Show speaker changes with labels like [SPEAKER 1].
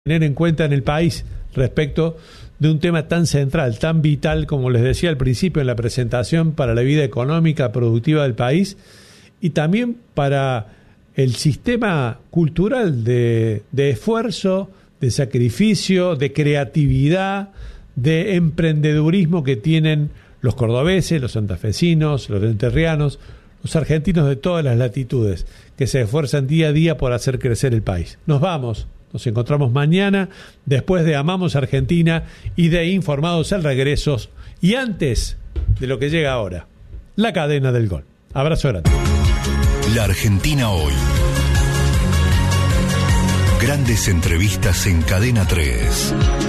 [SPEAKER 1] tener en cuenta en el país respecto de un tema tan central, tan vital, como les decía al principio en la presentación, para la vida económica, productiva del país y también para el sistema cultural de esfuerzo, de sacrificio, de creatividad, de emprendedurismo que tienen los cordobeses, los santafesinos, los entrerrianos, los argentinos de todas las latitudes, que se esfuerzan día a día por hacer crecer el país. Nos vamos. Nos encontramos mañana, después de Amamos Argentina y de Informados al Regreso, y antes de lo que llega ahora, la cadena del gol. Abrazo grande.
[SPEAKER 2] La Argentina hoy. Grandes entrevistas en Cadena 3.